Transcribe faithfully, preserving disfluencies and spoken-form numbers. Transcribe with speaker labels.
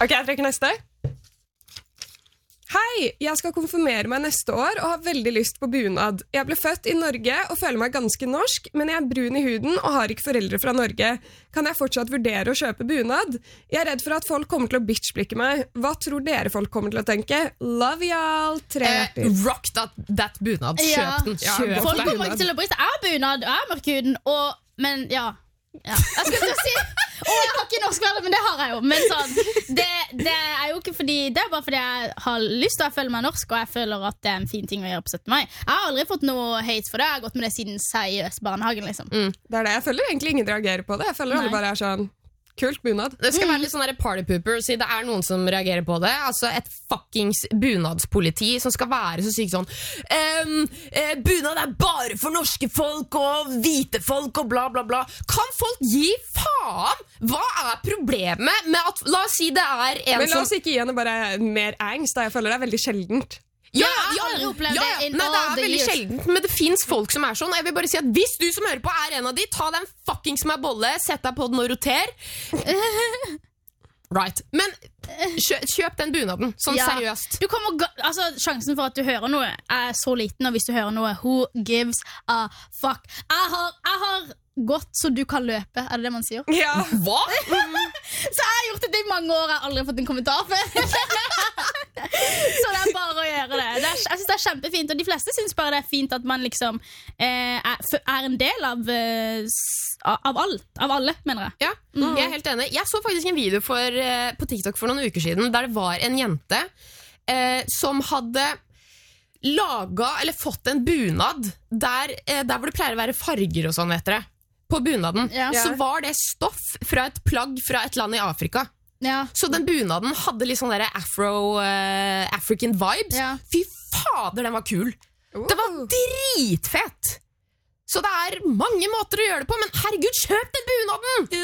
Speaker 1: Ok, jeg trekker neste. Hei, jeg skal konfirmere meg neste år og har veldig lyst på bunad. Jeg ble født i Norge og føler meg ganske norsk, men jeg er brun i huden og har ikke foreldre fra Norge. Kan jeg fortsatt vurdere å kjøpe bunad? Jeg er redd for at folk kommer til å bitchblikke meg. Hva tror dere folk kommer til å tenke? Love y'all, tre hjerter.
Speaker 2: Eh, rock that, that bunad. Kjøp
Speaker 3: Ja.
Speaker 2: den.
Speaker 1: Ja,
Speaker 2: Kjøp
Speaker 3: Folk
Speaker 2: den.
Speaker 3: kommer ikke til å bry seg. Jeg har bunad, jeg har mørk huden, og, men ja. ja. Jeg skulle til å si Å, jeg har ikke norsk veldig, men det har jeg jo. Men sånn, det, det er jo ikke fordi Det er bare fordi jeg har lyst til å føle meg norsk, og jeg føler at det er en fin ting å gjøre på syttende mai. Jeg har aldri fått noe hate for det. Jeg har gått med det siden seriøs barnehagen, liksom.
Speaker 1: Mm, det er det. Jeg føler egentlig ingen reagerer på det. Jeg føler
Speaker 3: Nei.
Speaker 1: alle bare er sånn kult bunad.
Speaker 2: Det skal være litt sånn der party pooper, så det er noen som reagerer på det. Altså et fuckings bunadspoliti som skal være så sykt sånn ehm, eh, bunad er bare for norske folk og hvite folk og bla bla bla. Kan folk gi faen? Hva er problemet med at, la oss si det er en
Speaker 1: Men la
Speaker 2: som
Speaker 1: oss ikke gi henne bare mer angst, da. Jeg føler det er veldig sjeldent.
Speaker 2: Ja,
Speaker 3: Jeg har aldri opplevd
Speaker 2: ja,
Speaker 3: det
Speaker 2: ja.
Speaker 3: in
Speaker 2: Nei, det
Speaker 3: all
Speaker 2: er
Speaker 3: the
Speaker 2: veldig
Speaker 3: years.
Speaker 2: sjeldent, men det finnes folk som er sånn. Jeg vil bare si at hvis du som hører på er en av de, ta deg en fuckings meg bolle, sett deg på den og roter. Right. Men kjøp, kjøp den bunaden, sånn
Speaker 3: Ja.
Speaker 2: seriøst.
Speaker 3: Du kommer, ga- altså, sjansen for at du hører noe er så liten, og hvis du hører noe, who gives a fuck? Jeg har, jeg har gått så du kan løpe, er det det man sier?
Speaker 1: Ja.
Speaker 2: Hva?
Speaker 3: Så jeg har gjort det i mange år, jeg har aldri fått en kommentar før. Så det er bare å gjøre det, det er, Jeg synes det er kjempefint. Og de fleste synes bare det er fint at man liksom eh, er, er en del av, eh, s- Av alt, av alle, mener jeg.
Speaker 2: Ja, jeg er helt enig. Jeg så faktisk en video for, eh, på TikTok for noen uker siden der det var en jente eh, som hadde laga, eller fått en bunad der, eh, der hvor det pleier å være farger og sånn, vet dere. På bunaden.
Speaker 3: Ja.
Speaker 2: Så var det stoff fra et plagg fra et land i Afrika.
Speaker 3: Ja.
Speaker 2: Så den bunaden hadde litt sånn der afro, eh, African vibes.
Speaker 3: Ja.
Speaker 2: Fy fader, den var kul. Det var dritfett. Så det er mange måter å gjøre det på, men herregud, kjøp den bunaden!